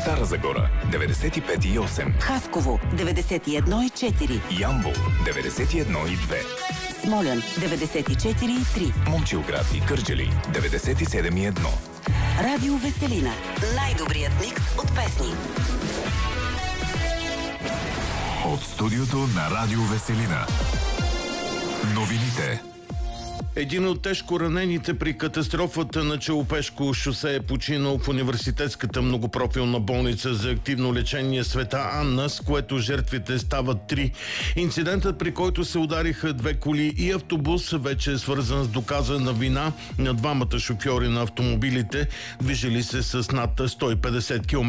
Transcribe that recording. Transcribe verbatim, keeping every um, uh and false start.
Стара Загора деветдесет и пет и осем, Хасково деветдесет и едно и четири, Ямбол деветдесет и едно и две, Смолян деветдесет и четири и три, Момчилград и Кърджали деветдесет и седем и едно. Радио Веселина. Най-добрият микс от песни. От студиото на Радио Веселина. Новините. Един от тежко ранените при катастрофата на Челопешко шосе е починал в университетската многопрофилна болница за активно лечение Света Анна, с което жертвите стават три. Инцидентът, при който се удариха две коли и автобус, вече е свързан с доказана вина на двамата шофьори на автомобилите, движили се с над сто и петдесет км